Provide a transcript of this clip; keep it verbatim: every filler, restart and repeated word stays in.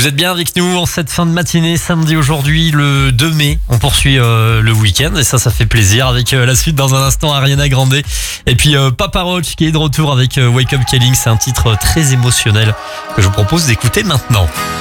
Vous êtes bien avec nous en cette fin de matinée, samedi aujourd'hui, le deux mai. On poursuit euh, le week-end et ça, ça fait plaisir avec euh, la suite dans un instant, Ariana Grande. Et puis euh, Papa Roach qui est de retour avec euh, Wake Up Calling. C'est un titre très émotionnel que je vous propose d'écouter maintenant.